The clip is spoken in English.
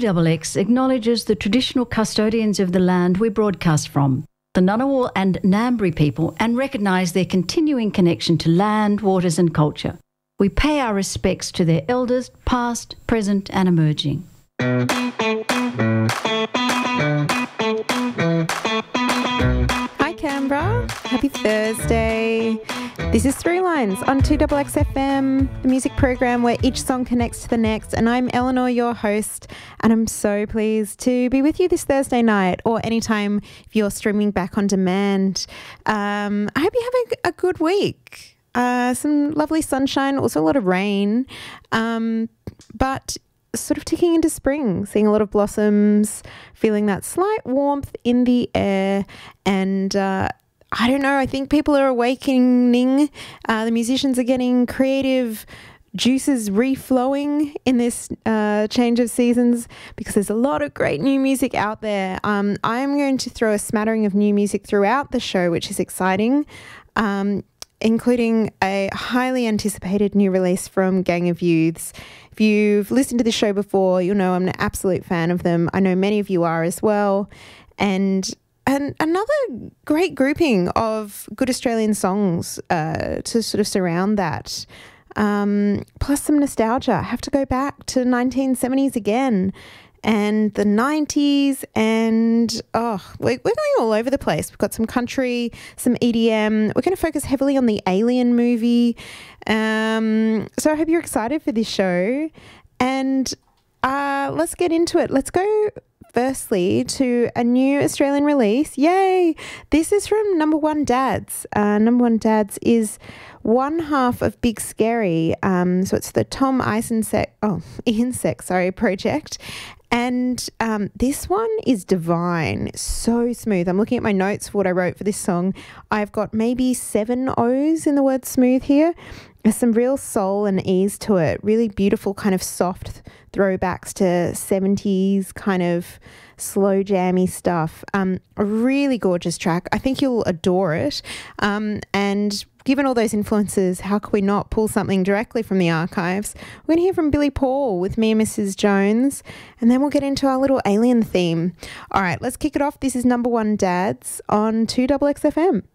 2XX acknowledges the traditional custodians of the land we broadcast from, the Ngunnawal and Ngambri people, and recognise their continuing connection to land, waters and culture. We pay our respects to their elders, past, present and emerging. Hi Canberra, happy Thursday. This is Through Lines on 2XXFM, the music program where each song connects to the next, and I'm Eleanor, your host, and I'm so pleased to be with you this Thursday night or anytime if you're streaming back on demand. I hope you're having a good week. Some lovely sunshine, also a lot of rain, but sort of ticking into spring, seeing a lot of blossoms, feeling that slight warmth in the air, and I don't know, I think people are awakening. The musicians are getting creative juices reflowing in this change of seasons because there's a lot of great new music out there. I'm going to throw a smattering of new music throughout the show, which is exciting, including a highly anticipated new release from Gang of Youths. If you've listened to the show before, you'll know I'm an absolute fan of them. I know many of you are as well. And another great grouping of good Australian songs to sort of surround that. Plus some nostalgia. I have to go back to 1970s again and the 90s, and we're going all over the place. We've got some country, some EDM. We're going to focus heavily on the Alien movie. So I hope you're excited for this show, and let's get into it. Let's go firstly to a new Australian release. Yay! This is from Number One Dads. Number One Dads is one half of Big Scary. So it's the Tom Ihnsek project. And this one is divine, so smooth. I'm looking at my notes for what I wrote for this song. I've got maybe 7 O's in the word smooth here. There's some real soul and ease to it. Really beautiful kind of soft throwbacks to 70s kind of slow jammy stuff. A really gorgeous track. I think you'll adore it. And given all those influences, how could we not pull something directly from the archives? We're going to hear from Billy Paul with Me and Mrs. Jones, and then we'll get into our little Alien theme. All right, let's kick it off. This is Number One Dads on 2XXFM.